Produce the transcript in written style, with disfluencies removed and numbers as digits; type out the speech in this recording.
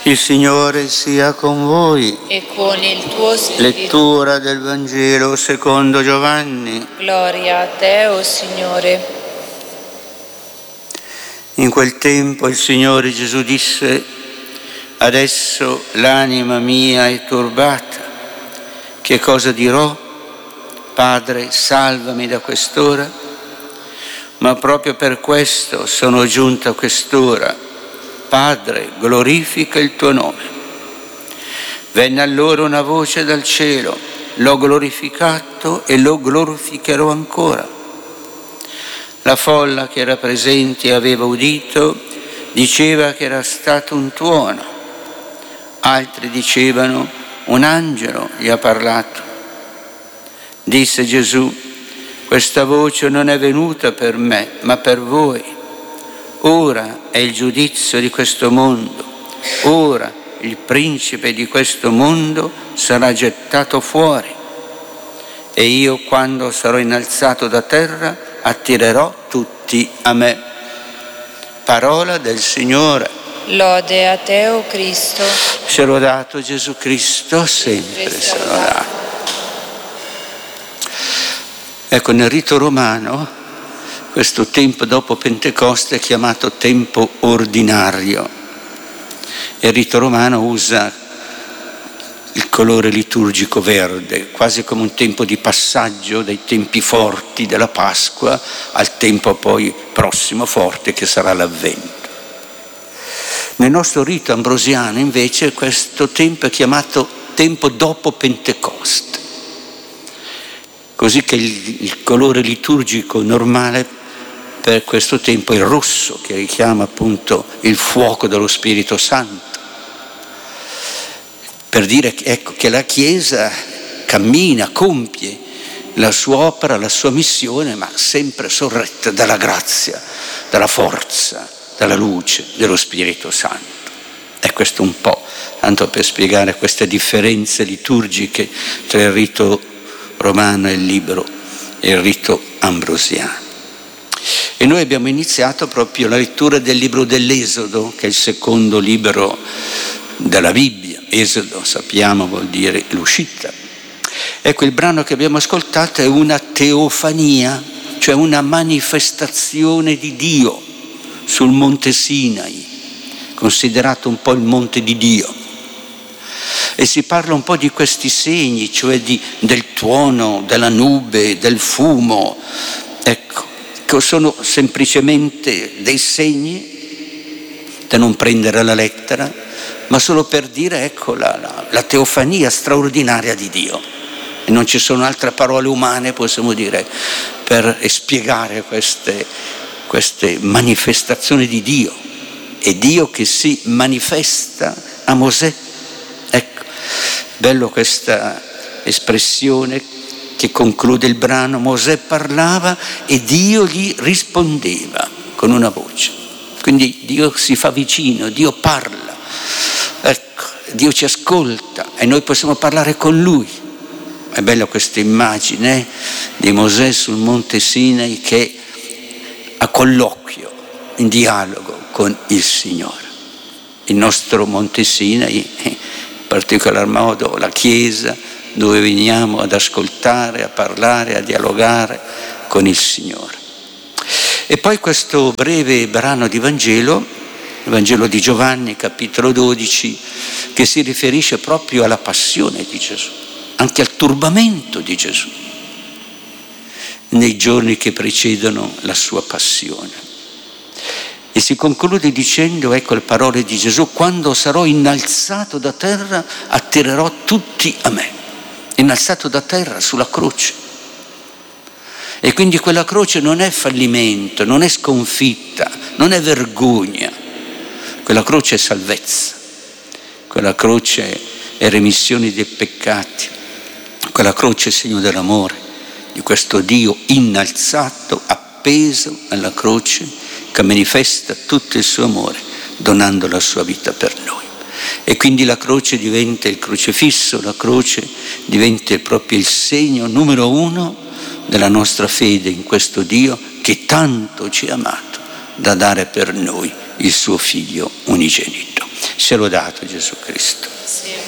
Il Signore sia con voi. E con il tuo spirito. Lettura del Vangelo secondo Giovanni. Gloria a te, o Signore. In quel tempo il Signore Gesù disse: adesso l'anima mia è turbata. Che cosa dirò? Padre, salvami da quest'ora? Ma proprio per questo sono giunto a quest'ora. Padre, glorifica il tuo nome. Venne allora una voce dal cielo: l'ho glorificato e lo glorificherò ancora. La folla che era presente e aveva udito diceva che era stato un tuono. Altri dicevano: un angelo gli ha parlato. Disse Gesù: questa voce non è venuta per me, ma per voi. Ora è il giudizio di questo mondo. Ora il principe di questo mondo sarà gettato fuori. E io, quando sarò innalzato da terra, attirerò tutti a me. Parola del Signore. Lode a te, o Cristo. Sia lodato Gesù Cristo, sempre sia lodato. Ecco, nel rito romano questo tempo dopo Pentecoste è chiamato tempo ordinario. Il rito romano usa il colore liturgico verde, quasi come un tempo di passaggio dai tempi forti della Pasqua al tempo poi prossimo forte che sarà l'Avvento. Nel nostro rito ambrosiano invece questo tempo è chiamato tempo dopo Pentecoste, così che il colore liturgico normale per questo tempo è il rosso, che richiama appunto il fuoco dello Spirito Santo, per dire che la Chiesa cammina, compie la sua opera, la sua missione, ma sempre sorretta dalla grazia, dalla forza, dalla luce dello Spirito Santo. E questo un po', tanto per spiegare queste differenze liturgiche tra il rito romano e il rito ambrosiano. E noi abbiamo iniziato proprio la lettura del libro dell'Esodo, che è il secondo libro della Bibbia. Esodo, sappiamo, vuol dire l'uscita. Ecco, il brano che abbiamo ascoltato è una teofania, cioè una manifestazione di Dio sul monte Sinai, considerato un po' il monte di Dio. E si parla un po' di questi segni, cioè del tuono, della nube, del fumo, ecco, che sono semplicemente dei segni da non prendere alla lettera, ma solo per dire, ecco, la teofania straordinaria di Dio. E non ci sono altre parole umane, possiamo dire, per spiegare queste manifestazioni di Dio. È Dio che si manifesta a Mosè. Ecco, bello questa espressione che conclude il brano: Mosè parlava e Dio gli rispondeva con una voce. Quindi Dio si fa vicino, Dio parla, ecco, Dio ci ascolta e noi possiamo parlare con Lui. È bella questa immagine di Mosè sul monte Sinai che a colloquio, in dialogo con il Signore. Il nostro monte Sinai, in particolar modo la Chiesa, dove veniamo ad ascoltare, a parlare, a dialogare con il Signore. E poi questo breve brano di Vangelo, il Vangelo di Giovanni, capitolo 12, che si riferisce proprio alla passione di Gesù, anche al turbamento di Gesù nei giorni che precedono la sua passione. E si conclude dicendo, ecco le parole di Gesù: quando sarò innalzato da terra, attirerò tutti a me. Innalzato da terra sulla croce. E quindi quella croce non è fallimento, non è sconfitta, non è vergogna. Quella croce è salvezza. Quella croce è remissione dei peccati. Quella croce è segno dell'amore di questo Dio innalzato, appeso alla croce, che manifesta tutto il suo amore donando la sua vita per noi. E quindi la croce diventa il crocifisso, la croce diventa proprio il segno numero uno della nostra fede in questo Dio che tanto ci ha amato da dare per noi il suo Figlio unigenito. Sia lodato Gesù Cristo. Sia